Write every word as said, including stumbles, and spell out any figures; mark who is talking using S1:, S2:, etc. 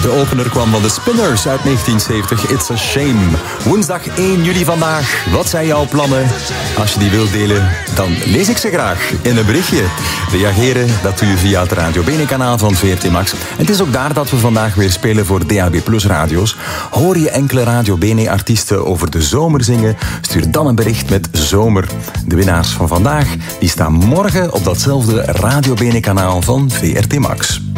S1: De opener kwam van de Spinners uit negentien zeventig, It's a Shame. Woensdag één juli vandaag. Wat zijn jouw plannen? Als je die wilt delen, dan lees ik ze graag in een berichtje. Reageren, dat doe je via het Radio Bene-kanaal van V R T Max. En het is ook daar dat we vandaag weer spelen voor D A B Plus radio's. Hoor je enkele Radio Bene-artiesten over de zomer zingen? Stuur dan een bericht met zomer. De winnaars van vandaag die staan morgen op datzelfde Radio Bene-kanaal van V R T Max.